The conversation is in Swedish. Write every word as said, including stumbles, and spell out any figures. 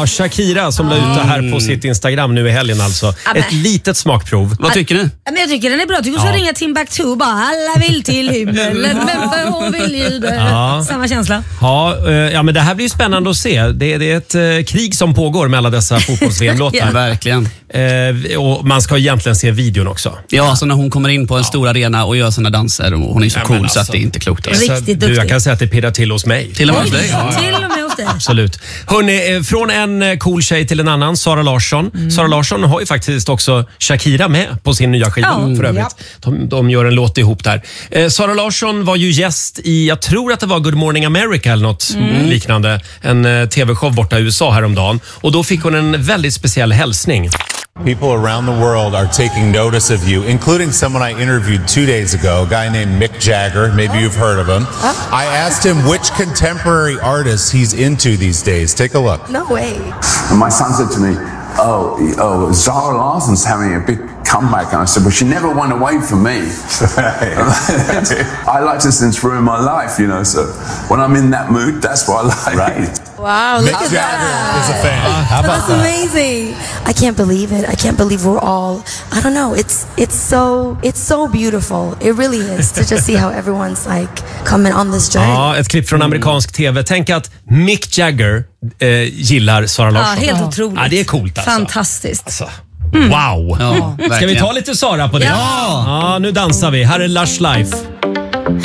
Ja, Shakira som la ut det här på sitt Instagram nu i helgen alltså. Amen. Ett litet smakprov. Vad tycker ni? Men jag tycker den är bra. Jag tycker hon ska Ja. ringa Timbuktu och bara alla vill till himmelen men för hon vill ju det. Ja. Samma känsla. Ja, eh, ja, men det här blir ju spännande att se. Det, det är ett eh, krig som pågår med alla dessa fotbolls-V M-låtar. Ja. Verkligen. eh, och man ska egentligen se videon också. Ja, så när hon kommer in på en stor arena och gör sina danser, och hon är så Ja, cool men så att alltså. det är inte klokt. Alltså. Riktigt Så, du, duktig. jag kan säga att det pirrar till hos mig. Till och med hos dig. Ja. Till och med hos dig. Absolut. Hörrni, eh, från en eh, cool tjej till en annan, Sara Larsson. Mm. Sara Larsson har ju faktiskt också Shakira med på sin nya skiva Ja. för övrigt. De, de gör en låt ihop där. Eh, Sara Larsson var ju gäst i, jag tror att det var Good Morning America eller något Mm. liknande. En eh, tv-show borta i U S A häromdagen. Och då fick hon en väldigt speciell hälsning. People around the world are taking notice of you, including someone I interviewed two days ago, a guy named Mick Jagger. Maybe you've heard of him. I asked him which contemporary artists he's into these days. Take a look. No way. And my son said to me, oh, oh, Zara Larsson's having a big comeback. And I said, well, she never went away from me. I like to since ruin my life, you know, so when I'm in that mood, that's what I like. Right. Wow, look Mick at Jagger that. is a fan. How about That's that? amazing. I can't believe it. I can't believe we're all, I don't know, it's it's so it's so beautiful. It really is to just see how everyone's like coming on this journey. Ja, ett klipp från amerikansk tv. Tänk att Mick Jagger eh, gillar Sara Ja, Larsson. helt otroligt. Ja, det är coolt alltså. Fantastiskt. Alltså, wow! Ja, Ska vi verkligen. ta lite Sara på det? Ja. Ja, nu dansar vi. Här är Lush Life.